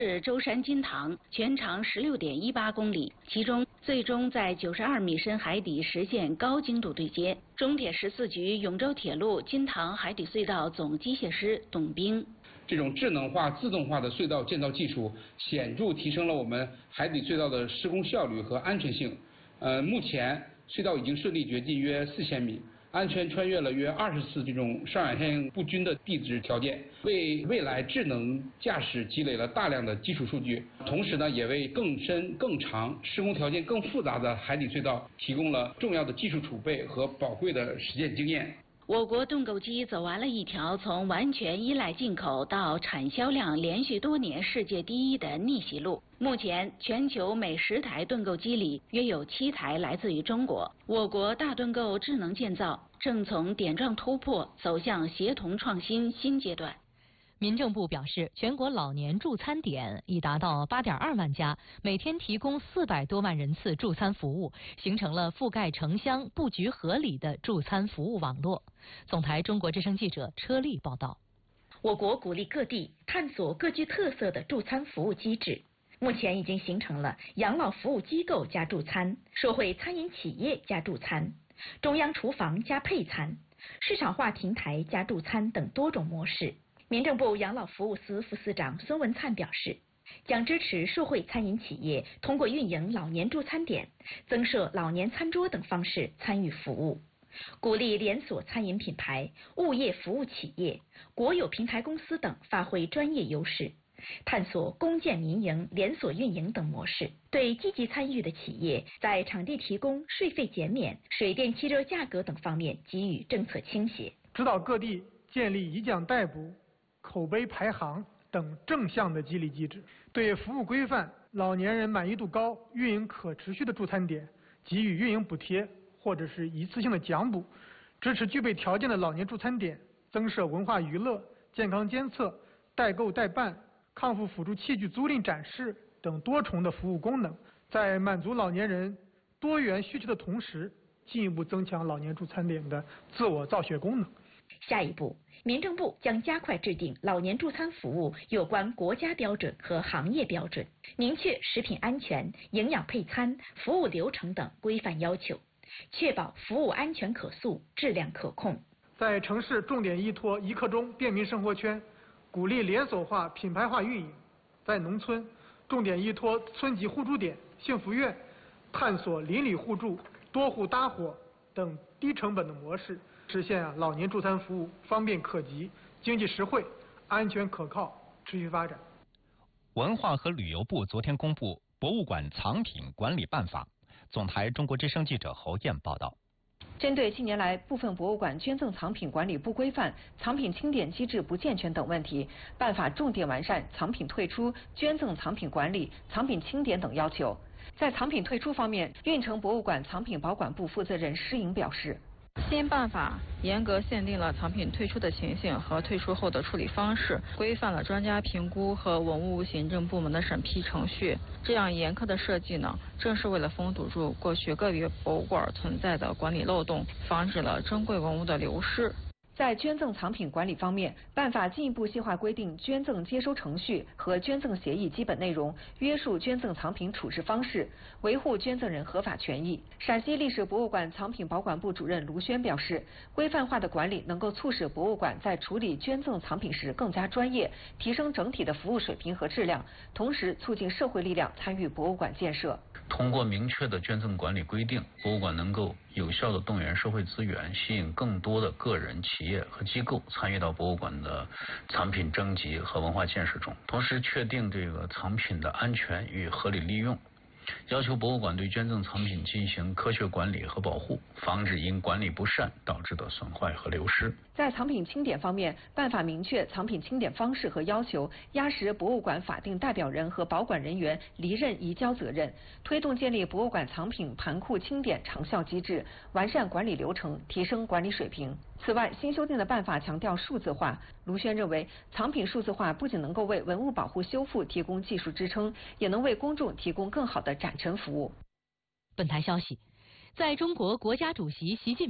是舟山金塘，全长16.18公里，其中最终在92米深海底实现高精度对接。中铁14局永州铁路金塘海底隧道总机械师董兵。 这种智能化、自动化的隧道建造技术，显著提升了我们海底隧道的施工效率和安全性。目前隧道已经顺利掘进约4000米。安全穿越了约20次这种上下线不均的地质条件，为未来智能驾驶积累了大量的基础数据，同时呢，也为更深、更长、施工条件更复杂的海底隧道提供了重要的技术储备和宝贵的实践经验。 我国盾构机走完了一条从完全依赖进口到产销量连续多年世界第一的逆袭路。目前，全球每10台盾构机里约有7台来自于中国。我国大盾构智能建造正从点状突破走向协同创新新阶段。 民政部表示，全国老年助餐点已达到8.2万家，每天提供400多万人次助餐服务，形成了覆盖城乡、布局合理的助餐服务网络。总台中国之声记者车丽报道。 我国鼓励各地探索各具特色的助餐服务机制，目前已经形成了养老服务机构加助餐、社会餐饮企业加助餐、中央厨房加配餐、市场化平台加助餐等多种模式。民政部养老服务司副司长孙文灿表示，将支持社会餐饮企业通过运营老年助餐点、增设老年餐桌等方式参与服务，鼓励连锁餐饮品牌、物业服务企业、国有平台公司等发挥专业优势，探索公建民营、连锁运营等模式。对积极参与的企业，在场地提供、税费减免、水电气热价格等方面给予政策倾斜， 指导各地建立以奖代补、口碑排行等正向的激励机制，对服务规范、老年人满意度高、运营可持续的助餐点给予运营补贴或者是一次性的奖补，支持具备条件的老年助餐点增设文化娱乐、健康监测、代购代办、康复辅助器具租赁展示等多重的服务功能，在满足老年人多元需求的同时，进一步增强老年助餐点的自我造血功能。 下一步，民政部将加快制定老年助餐服务有关国家标准和行业标准，明确食品安全、营养配餐、服务流程等规范要求，确保服务安全可塑、质量可控。 在城市重点依托一刻钟便民生活圈，鼓励连锁化、品牌化运营；在农村重点依托村级互助点、幸福院，探索邻里互助、多户搭伙等低成本的模式，实现老年助餐服务方便可及、经济实惠、安全可靠、持续发展。 文化和旅游部昨天公布《博物馆藏品管理办法》。总台中国之声记者侯燕报道。 针对近年来部分博物馆捐赠藏品管理不规范、藏品清点机制不健全等问题，办法重点完善藏品退出、捐赠藏品管理、藏品清点等要求。在藏品退出方面，运城博物馆藏品保管部负责人施颖表示， 新办法严格限定了藏品退出的情形和退出后的处理方式，规范了专家评估和文物行政部门的审批程序。这样严苛的设计呢，正是为了封堵住过去个别博物馆存在的管理漏洞，防止了珍贵文物的流失。 在捐赠藏品管理方面，办法进一步细化规定捐赠接收程序和捐赠协议基本内容，约束捐赠藏品处置方式，维护捐赠人合法权益。陕西历史博物馆藏品保管部主任卢轩表示，规范化的管理能够促使博物馆在处理捐赠藏品时更加专业，提升整体的服务水平和质量，同时促进社会力量参与博物馆建设。 通过明确的捐赠管理规定，博物馆能够有效地动员社会资源，吸引更多的个人、企业和机构参与到博物馆的藏品征集和文化建设中，同时确定这个藏品的安全与合理利用，要求博物馆对捐赠藏品进行科学管理和保护，防止因管理不善导致的损坏和流失。 在藏品清点方面，办法明确藏品清点方式和要求，压实博物馆法定代表人和保管人员离任移交责任，推动建立博物馆藏品盘库清点长效机制，完善管理流程，提升管理水平。此外，新修订的办法强调数字化。卢轩认为，藏品数字化不仅能够为文物保护修复提供技术支撑，也能为公众提供更好的展陈服务。 本台消息，在中国国家主席习近平